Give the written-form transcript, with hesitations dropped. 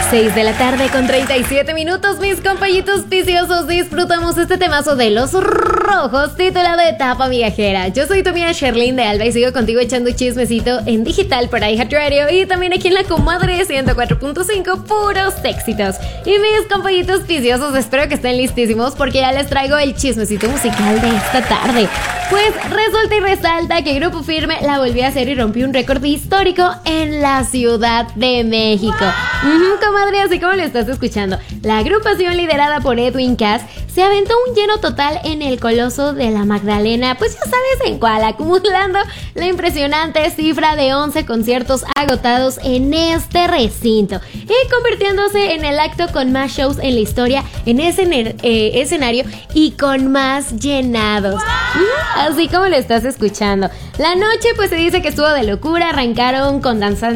6:37 mis compañitos viciosos, disfrutamos este temazo de Los Rojos titulado Etapa Migajera. Yo soy tu amiga Sherlyn de Alba y sigo contigo echando chismecito en digital por iHeartRadio y también aquí en la comadre 104.5, puros éxitos. Y mis compañitos viciosos, espero que estén listísimos porque ya les traigo el chismecito musical de esta tarde. Pues resulta y resalta que Grupo Firme la volvió a hacer y rompió un récord histórico en la Ciudad de México. Comadre, así como lo estás escuchando, la agrupación liderada por Edwin Cass se aventó un lleno total en el Coloso de la Magdalena, pues ya sabes en cuál, acumulando la impresionante cifra de 11 conciertos agotados en este recinto y convirtiéndose en el acto con más shows en la historia en ese escenario y con más llenados. Así como lo estás escuchando. La noche pues se dice que estuvo de locura, arrancaron con danzantes